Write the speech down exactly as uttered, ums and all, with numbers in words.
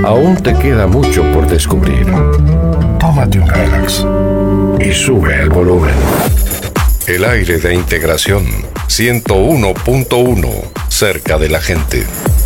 Aún te queda mucho por descubrir. Tómate un relax y sube el volumen. El aire de integración ciento uno punto uno, cerca de la gente.